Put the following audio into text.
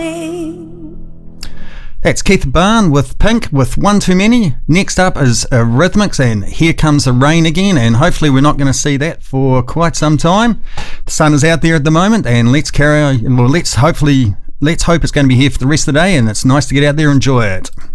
That's Keith Barn with Pink with One Too Many. Next up is Rhythmics and Here Comes the Rain Again, and hopefully we're not going to see that for quite some time. The sun is out there at the moment, and let's hope it's going to be here for the rest of the day, and it's nice to get out there and enjoy it.